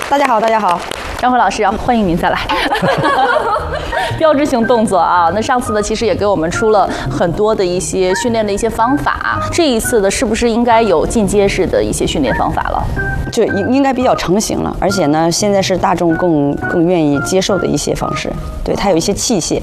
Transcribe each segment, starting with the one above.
大家好，大家好。 张辉老师，欢迎您再来。标志性动作啊，那上次呢，其实也给我们出了很多的一些训练的一些方法。这一次的是不是应该有进阶式的一些训练方法了？ 就应该比较成型了，而且呢，现在是大众更愿意接受的一些方式。对，它有一些器械。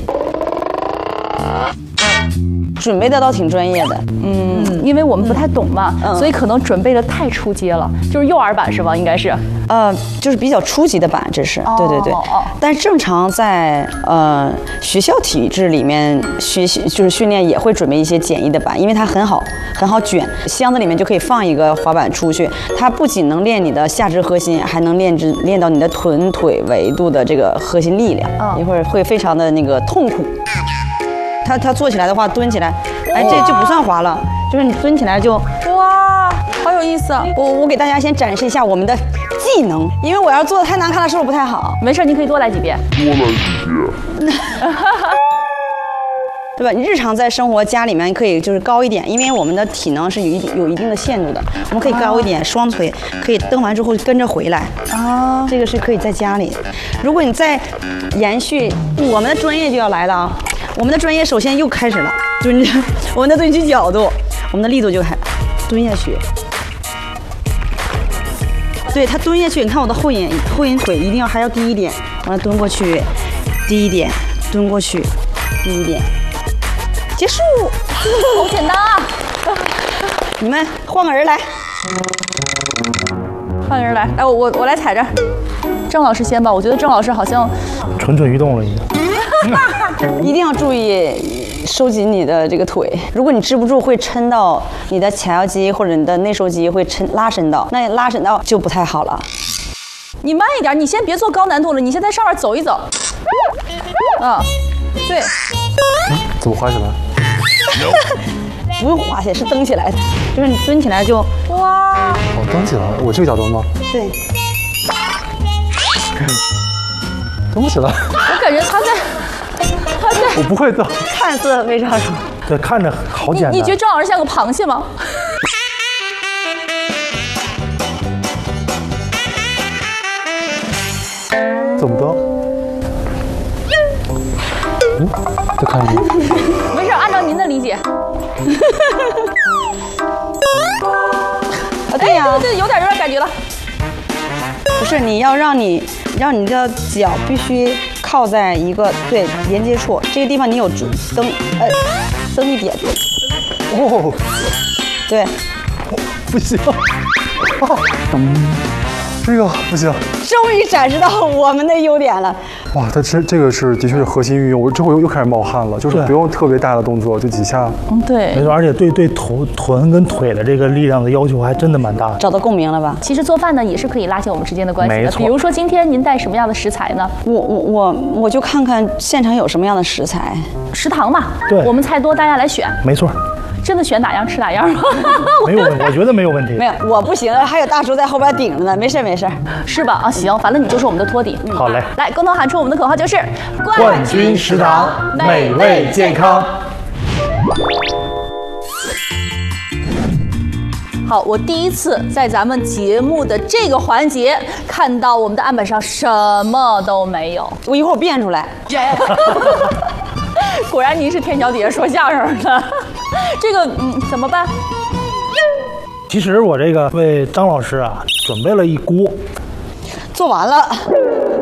准备的倒挺专业的， 因为我们不太懂嘛，所以可能准备的太出阶了，就是幼儿版是吗？应该是， 就是比较初级的版，这是，对对对。但正常在学校体制里面学习就是训练也会准备一些简易的板，因为它很好卷，箱子里面就可以放一个滑板出去，它不仅能练你的下肢核心，还能练到你的臀腿维度的这个核心力量，一会儿会非常的那个痛苦。它坐起来的话，蹲起来，哎，这就不算滑了，就是你蹲起来就， 哇，好有意思啊！ 我给大家先展示一下我们的技能，因为我要做的太难看了，是不是不太好？ 没事，你可以多来几遍。 对吧？你日常在生活家里面可以就是高一点，因为我们的体能是有一定的限度的，我们可以高一点，双腿可以蹬完之后跟着回来。这个是可以在家里。如果你再延续我们的专业就要来了啊！我们的专业首先又开始了，就是我们的蹲举角度，我们的力度就开蹲下去。对，他蹲下去，你看我的后引腿一定还要低一点，完了蹲过去，低一点，蹲过去，低一点。结束， 好简单啊！ 你们换个人来， 换个人来。哎，我来踩着。郑老师先吧，我觉得郑老师好像蠢蠢欲动了已经。 一定要注意收紧你的这个腿，如果你支不住，会抻到你的髂腰肌或者你的内收肌会拉伸到，那拉伸到就不太好了。 你慢一点，你先别做高难度了，你先在上面走一走。对。 怎么滑起来？ 不用滑起来，是蹬起来的，就是你蹲起来就哇。 哦，蹬起来，我这个角度吗？ 对。 蹬不起来。 我感觉他在。 我不会蹬。 看似非常容易。 对，看着好简单。 你觉得郑老师像个螃蟹吗？ 怎么蹬？再看一遍。 没事，按照您的理解。 对呀， 对，有点感觉了。 不是，你要让你的脚必须靠在一个对连接处，这个地方你有蹬一点。 哦， 对， 不行。这个不行。 终于展示到我们的优点了。 哇，它这个是的确是核心运用，我之后又开始冒汗了，就是不用特别大的动作，就几下。 对， 没错，而且对臀跟腿的这个力量的要求还真的蛮大的。 找到共鸣了吧？ 其实做饭呢也是可以拉近我们之间的关系的。 没错。 比如说今天您带什么样的食材呢？ 我就看看现场有什么样的食材。 食堂嘛， 对， 我们菜多，大家来选。 没错。 真的选哪样吃哪样吗？ 没有问题，我觉得没有问题。 没有，我不行，还有大叔在后边顶着呢，没事， 是吧？啊，行，反正你就是我们的托底。 好嘞， 来，共同喊出我们的口号，就是冠军食堂，美味健康。 好，我第一次在咱们节目的这个环节看到我们的案本上什么都没有， 我一会儿变出来。 果然您是天桥底下说相声的，这个怎么办？ 其实我这个为张老师啊准备了一锅， 做完了，